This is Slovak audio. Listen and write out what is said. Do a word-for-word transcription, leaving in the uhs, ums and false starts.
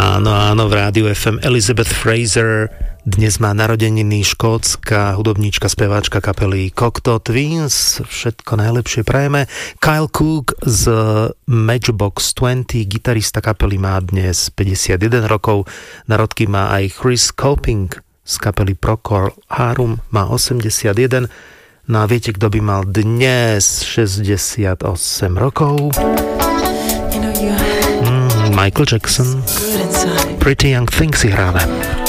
Áno, áno, v rádiu ef em Elizabeth Fraser. Dnes má narodeniny škótska hudobníčka, speváčka kapely Cocteau Twins. Všetko najlepšie prajeme. Kyle Cook z Matchbox dvadsať, gitarista kapely, má dnes päťdesiatjeden rokov. Narodky má aj Chris Coping z kapely Procol Harum, má osemdesiatjeden. No a viete, kto by mal dnes šesťdesiatosem rokov? Mm, Michael Jackson. Pretty Young Thing si hráme.